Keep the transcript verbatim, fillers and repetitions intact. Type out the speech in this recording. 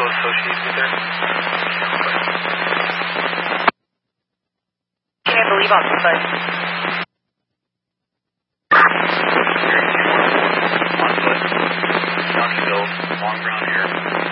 vehicle associated with her? I believe on foot. On foot. Knoxville, Long Brown here.